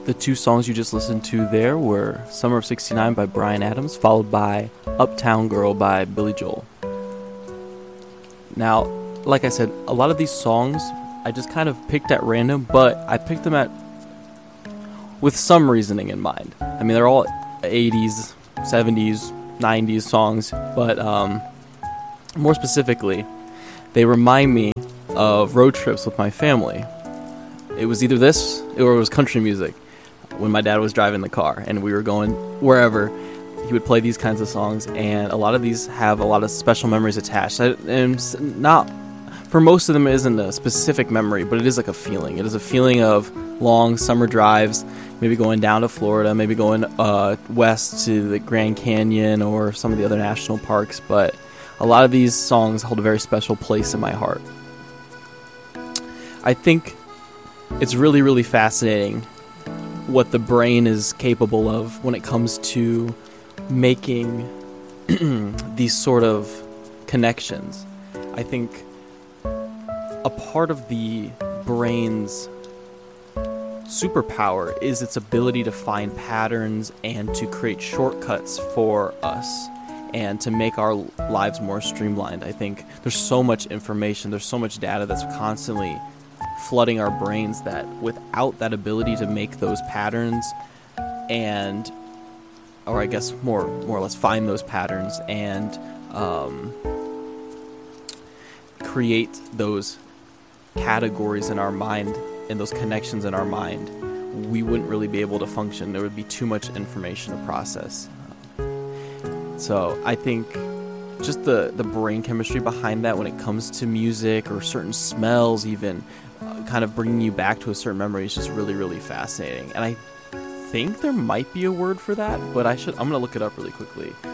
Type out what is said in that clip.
The two songs you just listened to there were Summer of '69 by Bryan Adams, followed by Uptown Girl by Billy Joel. Now, like I said, a lot of these songs I just kind of picked at random, but I picked them with some reasoning in mind. I mean, they're all 80s, 70s, 90s songs, but more specifically, they remind me of road trips with my family. It was either this or it was country music when my dad was driving the car and we were going wherever. He would play these kinds of songs, and a lot of these have a lot of special memories attached. And not for most of them, it isn't a specific memory, but it is like a feeling. It is a feeling of long summer drives, maybe going down to Florida, maybe going west to the Grand Canyon or some of the other national parks. But a lot of these songs hold a very special place in my heart. I think it's really, really fascinating what the brain is capable of when it comes to making these sort of connections. I think a part of the brain's superpower is its ability to find patterns and to create shortcuts for us and to make our lives more streamlined. I think there's so much information, there's so much data that's constantly flooding our brains that without that ability to make those patterns and, or I guess more or less find those patterns and create those categories in our mind and those connections in our mind, we wouldn't really be able to function. There would be too much information to process. So I think just the brain chemistry behind that when it comes to music or certain smells even, kind of bringing you back to a certain memory is just really, really fascinating. And I think there might be a word for that, but I'm going to look it up really quickly.